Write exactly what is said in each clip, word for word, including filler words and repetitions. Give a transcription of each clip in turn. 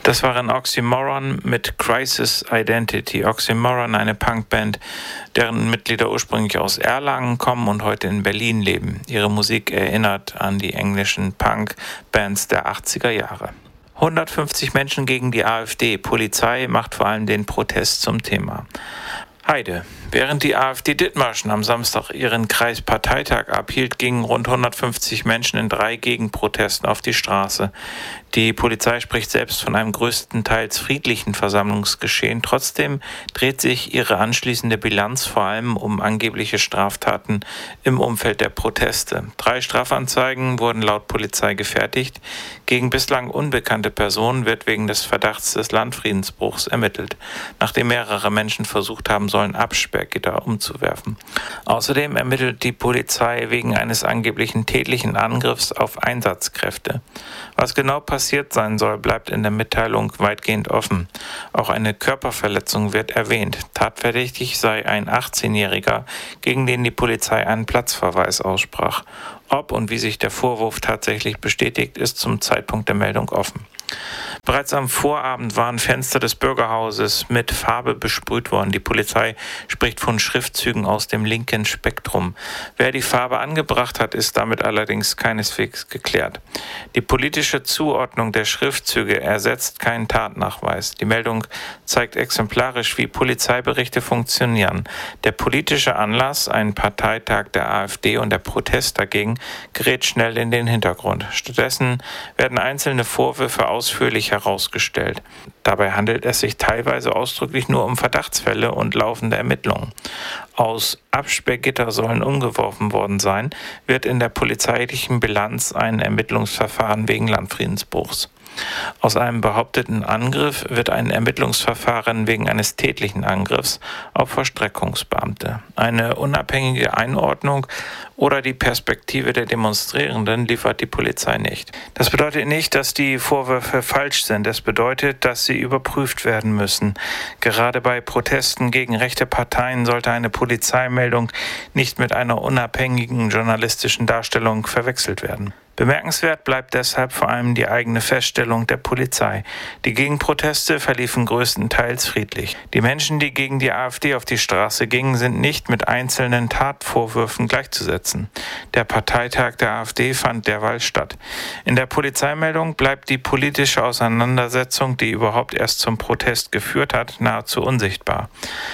Das waren Oxymoron mit Crisis Identity. Oxymoron, eine Punkband, deren Mitglieder ursprünglich aus Erlangen kommen und heute in Berlin leben. Ihre Musik erinnert an die englischen Punk-Bands der achtziger Jahre. hundertfünfzig Menschen gegen die AfD. Polizei macht vor allem den Protest zum Thema. Heide. Während die AfD Dithmarschen am Samstag ihren Kreisparteitag abhielt, gingen rund hundertfünfzig Menschen in drei Gegenprotesten auf die Straße. Die Polizei spricht selbst von einem größtenteils friedlichen Versammlungsgeschehen. Trotzdem dreht sich ihre anschließende Bilanz vor allem um angebliche Straftaten im Umfeld der Proteste. Drei Strafanzeigen wurden laut Polizei gefertigt. Gegen bislang unbekannte Personen wird wegen des Verdachts des Landfriedensbruchs ermittelt, nachdem mehrere Menschen versucht haben sollen, Absperrgitter umzuwerfen. Außerdem ermittelt die Polizei wegen eines angeblichen tätlichen Angriffs auf Einsatzkräfte. Was genau passiert sein soll, bleibt in der Mitteilung weitgehend offen. Auch eine Körperverletzung wird erwähnt. Tatverdächtig sei ein achtzehnjähriger, gegen den die Polizei einen Platzverweis aussprach. Ob und wie sich der Vorwurf tatsächlich bestätigt, ist zum Zeitpunkt der Meldung offen. Bereits am Vorabend waren Fenster des Bürgerhauses mit Farbe besprüht worden. Die Polizei spricht von Schriftzügen aus dem linken Spektrum. Wer die Farbe angebracht hat, ist damit allerdings keineswegs geklärt. Die politische Zuordnung der Schriftzüge ersetzt keinen Tatnachweis. Die Meldung zeigt exemplarisch, wie Polizeiberichte funktionieren. Der politische Anlass, ein Parteitag der AfD und der Protest dagegen, gerät schnell in den Hintergrund. Stattdessen werden einzelne Vorwürfe ausführlich herausgestellt. Dabei handelt es sich teilweise ausdrücklich nur um Verdachtsfälle und laufende Ermittlungen. Aus Absperrgitter sollen umgeworfen worden sein, wird in der polizeilichen Bilanz ein Ermittlungsverfahren wegen Landfriedensbruchs. Aus einem behaupteten Angriff wird ein Ermittlungsverfahren wegen eines tätlichen Angriffs auf Vollstreckungsbeamte. Eine unabhängige Einordnung oder die Perspektive der Demonstrierenden liefert die Polizei nicht. Das bedeutet nicht, dass die Vorwürfe falsch sind. Es bedeutet, dass sie überprüft werden müssen. Gerade bei Protesten gegen rechte Parteien sollte eine Polizeimeldung nicht mit einer unabhängigen journalistischen Darstellung verwechselt werden. Bemerkenswert bleibt deshalb vor allem die eigene Feststellung der Polizei. Die Gegenproteste verliefen größtenteils friedlich. Die Menschen, die gegen die AfD auf die Straße gingen, sind nicht mit einzelnen Tatvorwürfen gleichzusetzen. Der Parteitag der AfD fand derweil statt. In der Polizeimeldung bleibt die politische Auseinandersetzung, die überhaupt erst zum Protest geführt hat, nahezu unsichtbar.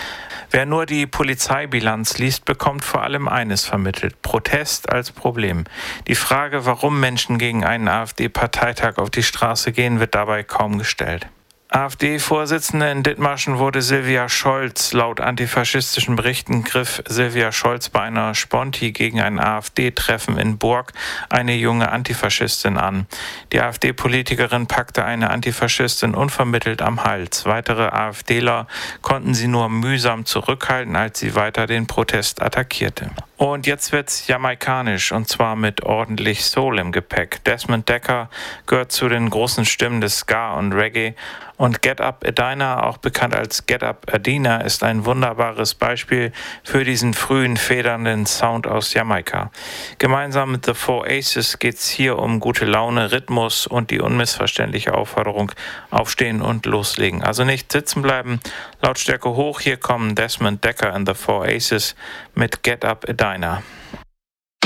Wer nur die Polizeibilanz liest, bekommt vor allem eines vermittelt: Protest als Problem. Die Frage, warum Menschen gegen einen AfD-Parteitag auf die Straße gehen, wird dabei kaum gestellt. AfD-Vorsitzende in Dithmarschen wurde Silvia Scholz. Laut antifaschistischen Berichten griff Silvia Scholz bei einer Sponti gegen ein AfD-Treffen in Burg eine junge Antifaschistin an. Die AfD-Politikerin packte eine Antifaschistin unvermittelt am Hals. Weitere AfDler konnten sie nur mühsam zurückhalten, als sie weiter den Protest attackierte. Und jetzt wird's jamaikanisch, und zwar mit ordentlich Soul im Gepäck. Desmond Dekker gehört zu den großen Stimmen des Ska und Reggae, und Get Up Edina, auch bekannt als Get Up Adina, ist ein wunderbares Beispiel für diesen frühen, federnden Sound aus Jamaika. Gemeinsam mit The Four Aces geht's hier um gute Laune, Rhythmus und die unmissverständliche Aufforderung: Aufstehen und loslegen. Also nicht sitzen bleiben, Lautstärke hoch, hier kommen Desmond Dekker and The Four Aces mit Get Up Edina.